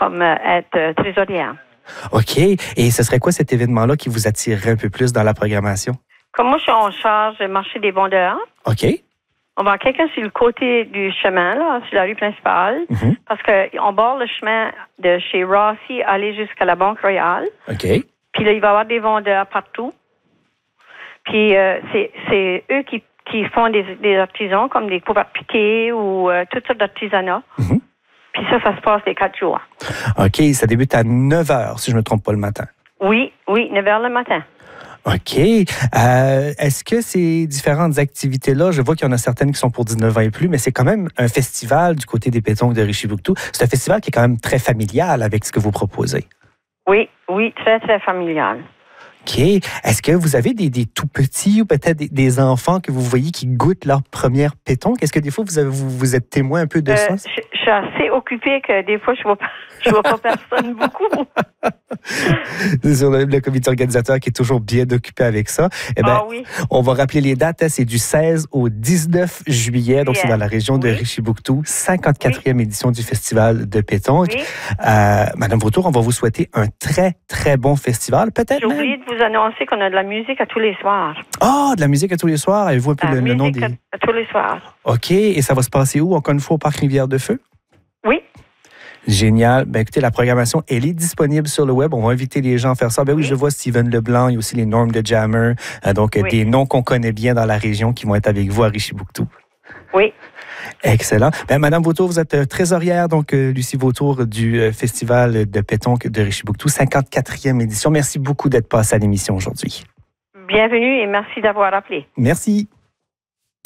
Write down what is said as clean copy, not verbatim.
comme être trésorière. OK. Et ce serait quoi cet événement-là qui vous attirerait un peu plus dans la programmation? Comme moi, je suis en charge du marché des vendeurs. OK. On va avoir quelqu'un sur le côté du chemin, là, sur la rue principale, parce qu'on borde le chemin de chez Rossi aller jusqu'à la Banque Royale. OK. Puis là, il va y avoir des vendeurs partout. Puis c'est eux qui font des artisans, comme des couverts piqués ou toutes sortes d'artisanats. Puis ça se passe les 4 jours. OK. Ça débute à 9 h, si je ne me trompe pas, le matin. Oui, 9 h le matin. OK. Est-ce que ces différentes activités-là, je vois qu'il y en a certaines qui sont pour 19 ans et plus, mais c'est quand même un festival du côté des pétoncles de Richibouctou. C'est un festival qui est quand même très familial avec ce que vous proposez. Oui, très, très familial. OK. Est-ce que vous avez des tout petits ou peut-être des enfants que vous voyez qui goûtent leur première pétonque? Est-ce que des fois, vous êtes témoin un peu de ça? Je suis assez occupée que des fois, je vois pas personne beaucoup. C'est sur le comité organisateur qui est toujours bien occupé avec ça. Eh bien, oui. On va rappeler les dates. C'est du 16 au 19 juillet. Donc, c'est dans la région de Richibouctou, 54e édition du Festival de pétanque. Oui. Madame Vautour, on va vous souhaiter un très, très bon festival. Peut-être J'ai oublié de vous annoncer qu'on a de la musique à tous les soirs. Ah, de la musique à tous les soirs. Avez-vous un peu le nom des... à tous les soirs. OK. Et ça va se passer où? Encore une fois, au Parc Rivière-de-Feu? Oui. Génial. Ben, écoutez, la programmation, elle est disponible sur le web. On va inviter les gens à faire ça. Ben oui, je vois Steven Leblanc. Il y a aussi les Normes de Jammer. Donc, des noms qu'on connaît bien dans la région qui vont être avec vous à Richibouctou. Oui. Excellent. Ben, Madame Vautour, vous êtes trésorière, donc Lucie Vautour du Festival de pétanque de Richibouctou, 54e édition. Merci beaucoup d'être passée à l'émission aujourd'hui. Bienvenue et merci d'avoir appelé. Merci.